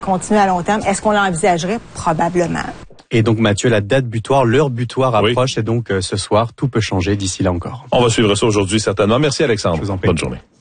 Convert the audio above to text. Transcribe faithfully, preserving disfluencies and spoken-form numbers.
Continuer à long terme, est-ce qu'on l'envisagerait? Probablement. Et donc Mathieu, la date butoir, l'heure butoir approche, oui. et donc euh, ce soir, tout peut changer d'ici là encore. On va suivre ça aujourd'hui certainement. Merci Alexandre. Je vous en prie. Bonne journée.